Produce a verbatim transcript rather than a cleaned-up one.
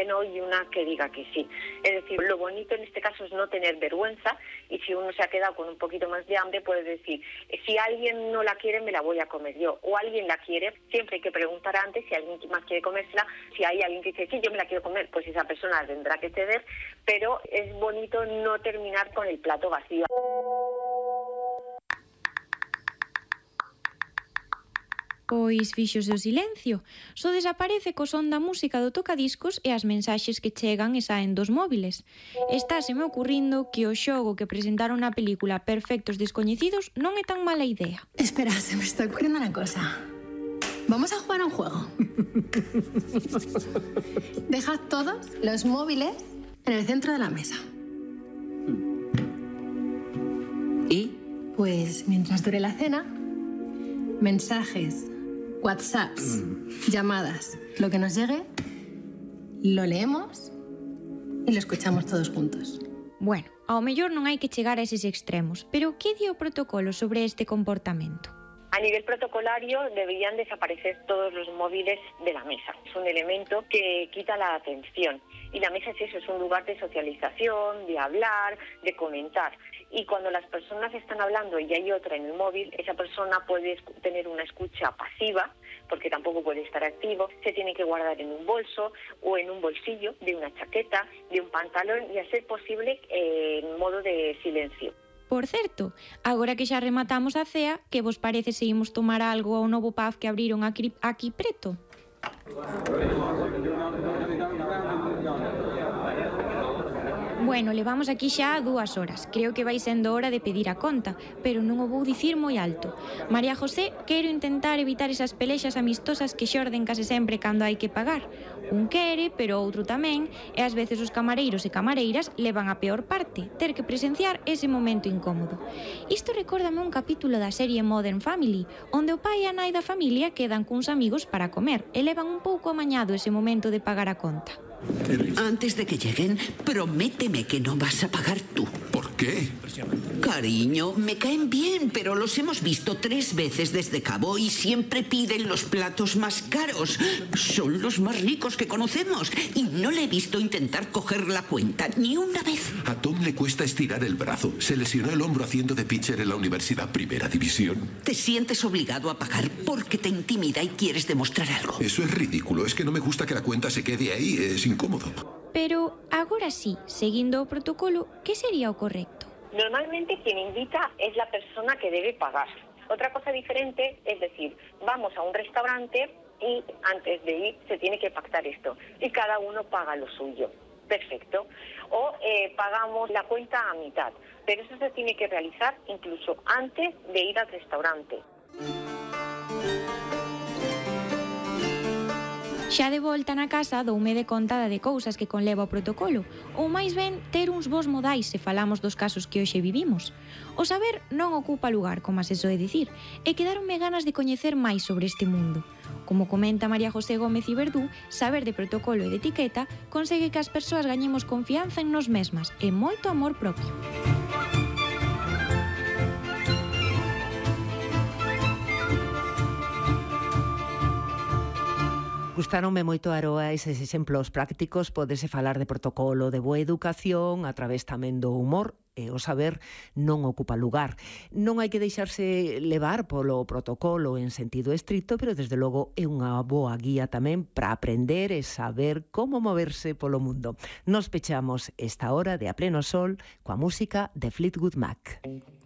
no y una que diga que sí. Es decir, lo bonito en este caso es no tener vergüenza, y si uno se ha quedado con un poquito más de hambre, puede decir, si alguien no la quiere, me la voy a comer yo, o alguien la quiere. Siempre hay que preguntar antes si alguien más quiere comérsela. Si hay alguien que dice, sí, yo me la quiero comer, pues esa persona tendrá que ceder, pero es bonito no terminar con el plato vacío. Pois fíxose o silencio. Só desaparece co son da música do tocadiscos e as mensaxes que chegan e saen dos móviles. Estáseme ocurrindo que o xogo que presentaron na película Perfectos Descoñecidos non é tan mala idea. Espera, se me está ocurriendo una cosa. Vamos a jugar a un juego. Dejad todos los móviles en el centro de la mesa. ¿Y? Pues mientras dure la cena, mensajes, WhatsApps, mm. llamadas, lo que nos llegue, lo leemos y lo escuchamos todos juntos. Bueno, ao mellor non hai que chegar a eses extremos, pero que di o protocolo sobre este comportamento? A nivel protocolario deberían desaparecer todos los móviles de la mesa. Es un elemento que quita la atención. Y la mesa es eso, es un lugar de socialización, de hablar, de comentar. Y cuando las personas están hablando y hay otra en el móvil, esa persona puede tener una escucha pasiva, porque tampoco puede estar activo. Se tiene que guardar en un bolso o en un bolsillo de una chaqueta, de un pantalón, y a ser posible eh, en modo de silencio. Por certo, agora que xa rematamos a cea, que vos parece se imos tomar algo ao novo pub que abriron aquí, aquí preto? Bueno, levamos aquí xa dúas horas. Creo que vai sendo hora de pedir a conta, pero non o vou dicir moi alto. María José, quero intentar evitar esas pelexas amistosas que xorden case sempre cando hai que pagar. Un quere, pero outro tamén, e ás veces os camareiros e camareiras levan a peor parte, ter que presenciar ese momento incómodo. Isto recórdame un capítulo da serie Modern Family, onde o pai e a nai da familia quedan cuns amigos para comer e levan un pouco amañado ese momento de pagar a conta. Antes de que lleguen, prométeme que no vas a pagar tú. ¿Por qué? Cariño, me caen bien, pero los hemos visto tres veces desde Cabo y siempre piden los platos más caros. Son los más ricos que conocemos y no le he visto intentar coger la cuenta ni una vez. A Tom le cuesta estirar el brazo. Se lesionó el hombro haciendo de pitcher en la Universidad Primera División. Te sientes obligado a pagar porque te intimida y quieres demostrar algo. Eso es ridículo. Es que no me gusta que la cuenta se quede ahí. Es incómodo. Pero, agora sí, seguindo o protocolo, que sería o correcto? Normalmente quien invita es la persona que debe pagar. Otra cosa diferente es decir, vamos a un restaurante y antes de ir se tiene que pactar esto y cada uno paga lo suyo. Perfecto. O eh, pagamos la cuenta a mitad, pero eso se tiene que realizar incluso antes de ir al restaurante. Xa de volta na casa doume de conta de cousas que conleva o protocolo, ou máis ben ter uns bons modais se falamos dos casos que hoxe vivimos. O saber non ocupa lugar, como se soe dicir, e quedaronme ganas de coñecer máis sobre este mundo. Como comenta María José Gómez Iberdú, saber de protocolo e de etiqueta consegue que as persoas gañemos confianza en nos mesmas e moito amor propio. Gustaronme moito, Aroa, eses exemplos prácticos. Pódese falar de protocolo, de boa educación, a través tamén do humor, e o saber non ocupa lugar. Non hai que deixarse levar polo protocolo en sentido estricto, pero desde logo é unha boa guía tamén para aprender e saber como moverse polo mundo. Nos pechamos esta hora de A Pleno Sol coa música de Fleetwood Mac.